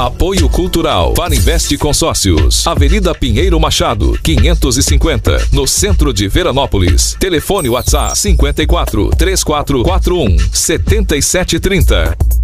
Apoio Cultural Farinvest Consórcios. Avenida Pinheiro Machado, 550, no centro de Veranópolis. Telefone WhatsApp 54 3441 7730.